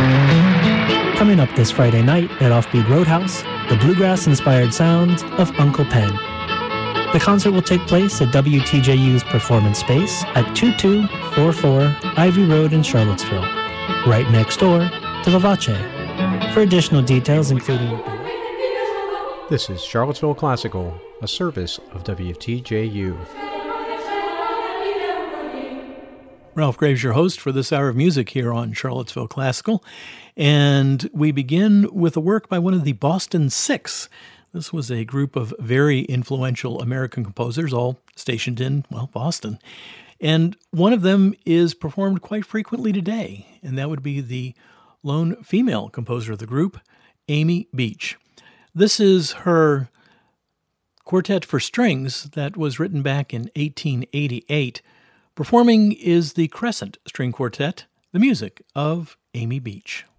Coming up this Friday night at Offbeat Roadhouse, the bluegrass-inspired sounds of Uncle Pen. The concert will take place at WTJU's Performance Space at 2244 Ivy Road in Charlottesville, right next door to Vivace. For additional details, including... This is Charlottesville Classical, a service of WTJU. Ralph Graves, your host for this hour of music here on Charlottesville Classical. And we begin with a work by one of the Boston Six. This was a group of very influential American composers, all stationed in, Boston. And one of them is performed quite frequently today, and that would be the lone female composer of the group, Amy Beach. This is her quartet for strings that was written back in 1888. Performing is the Crescent String Quartet, the music of Amy Beach.